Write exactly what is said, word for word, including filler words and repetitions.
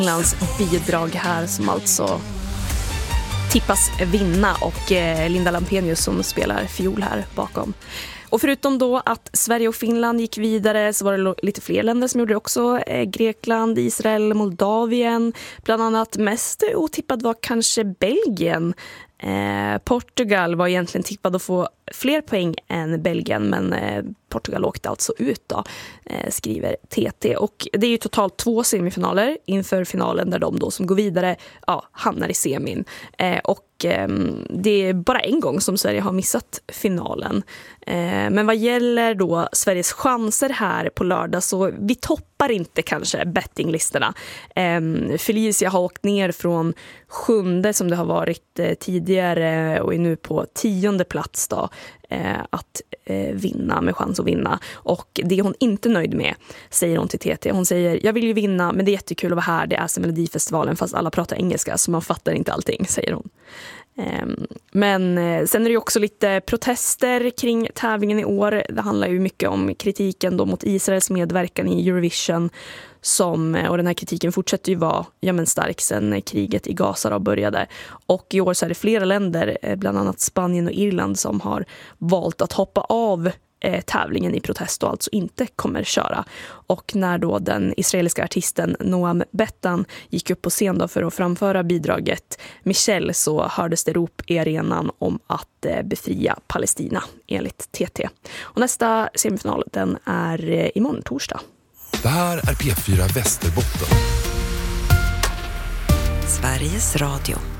Finlands bidrag här som alltså tippas vinna och eh, Linda Lampenius som spelar fiol här bakom. Och förutom då att Sverige och Finland gick vidare så var det lite fler länder som gjorde det också. Eh, Grekland, Israel, Moldavien. Bland annat mest otippad var kanske Belgien. Eh, Portugal var egentligen tippad att få fler poäng än Belgien, men eh, Portugal åkte alltså ut då, eh, skriver T T. Och det är ju totalt två semifinaler inför finalen där de då som går vidare ja, hamnar i semin. Eh, och eh, det är bara en gång som Sverige har missat finalen. Eh, men vad gäller då Sveriges chanser här på lördag så vi toppar inte kanske bettinglistorna. Eh, Felicia har åkt ner från sjunde som det har varit eh, tidigare och är nu på tionde plats då. Att eh, vinna med chans att vinna. Och det är hon inte nöjd med, säger hon till T T. Hon säger, jag vill ju vinna men det är jättekul att vara här. Det är som Melodifestivalen fast alla pratar engelska så man fattar inte allting, säger hon. Eh, men eh, sen är det ju också lite protester kring tävlingen i år. Det handlar ju mycket om kritiken då mot Israels medverkan i Eurovision. Som, och den här kritiken fortsätter ju vara ja, men stark sedan kriget i Gaza då började. Och i år så är det flera länder, bland annat Spanien och Irland, som har valt att hoppa av eh, tävlingen i protest och alltså inte kommer köra. Och när då den israeliska artisten Noam Bettan gick upp på scen då för att framföra bidraget Michelle så hördes det rop i arenan om att eh, befria Palestina enligt T T. Och nästa semifinal den är eh, imorgon torsdag. Det här är P fyra Västerbotten. Sveriges Radio.